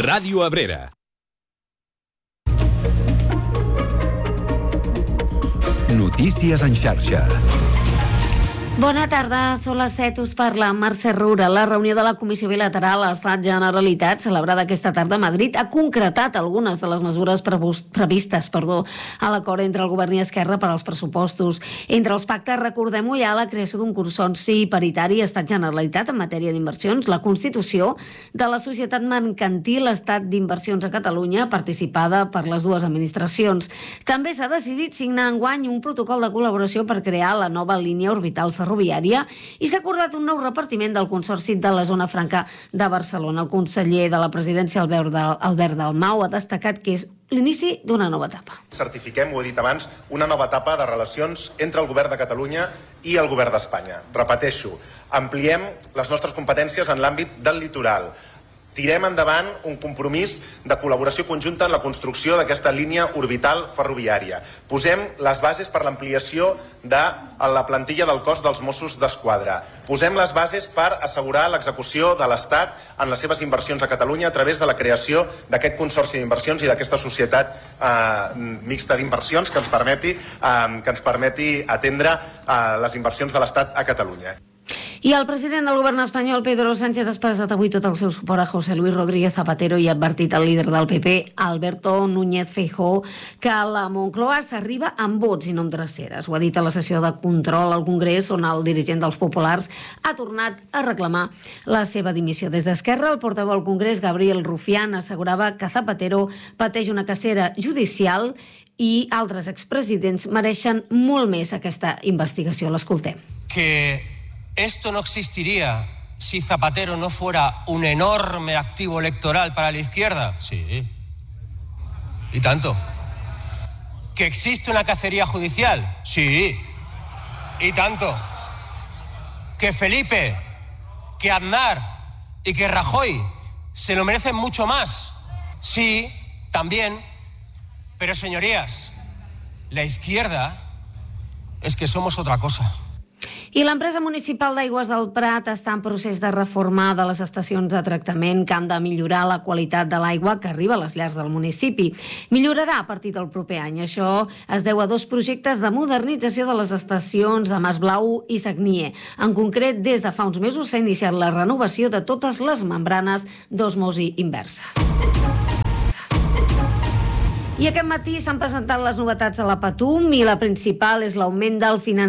Ràdio Abrera. Notícies en xarxa. Bona tarda, són les 7, us parla Mercè Roura. La reunió de la Comissió Bilateral Estat-Generalitat, celebrada aquesta tarda a Madrid, ha concretat algunes de les mesures previstes a l'acord entre el Govern i Esquerra per als pressupostos. Entre els pactes, recordem-ho, hi ha la creació d'un consorci paritari Estat-Generalitat en matèria d'inversions, la constitució de la Societat Mercantil Estat d'Inversions a Catalunya, participada per les dues administracions. També s'ha decidit signar enguany un protocol de col·laboració per crear la nova línia orbital ferroviària i s'ha acordat un nou repartiment del Consorci de la Zona Franca de Barcelona. El conseller de la Presidència, Albert Dalmau, ha destacat que és l'inici d'una nova etapa. Certifiquem, ho he dit abans, una nova etapa de relacions entre el Govern de Catalunya i el Govern d'Espanya. Repeteixo, ampliem les nostres competències en l'àmbit del litoral. Tirem endavant un compromís de col·laboració conjunta en la construcció d'aquesta línia orbital ferroviària. Posem les bases per l'ampliació de la plantilla del cos dels Mossos d'Esquadra. Posem les bases per assegurar l'execució de l'Estat en les seves inversions a Catalunya a través de la creació d'aquest consorci d'inversions i d'aquesta societat mixta d'inversions que ens permeti atendre les inversions de l'Estat a Catalunya. I el president del govern espanyol, Pedro Sánchez, ha expressat avui tot el seu suport a José Luis Rodríguez Zapatero i ha advertit al líder del PP, Alberto Núñez Feijóo, que a la Moncloa s'arriba amb vots i no amb dreceres. Ho ha dit a la sessió de control al Congrés, on el dirigent dels populars ha tornat a reclamar la seva dimissió. Des d'Esquerra, el portaveu al Congrés, Gabriel Rufián, assegurava que Zapatero pateix una cacera judicial i altres expresidents mereixen molt més aquesta investigació. L'escoltem. Esto no existiría si Zapatero no fuera un enorme activo electoral para la izquierda. Sí. ¿Y tanto? ¿Que existe una cacería judicial? Sí. ¿Y tanto? ¿Que Felipe, que Aznar y que Rajoy se lo merecen mucho más? Sí, también. Pero señorías, la izquierda es que somos otra cosa. I l'empresa municipal d'Aigües del Prat està en procés de reformar de les estacions de tractament que han de millorar la qualitat de l'aigua que arriba a les llars del municipi. Millorarà a partir del proper any. Això es deu a dos projectes de modernització de les estacions de Mas Blau i Sagnier. En concret, des de fa uns mesos s'ha iniciat la renovació de totes les membranes d'osmosi inversa. I aquest matí s'han presentat les novetats de la Patum i la principal és l'augment del finançament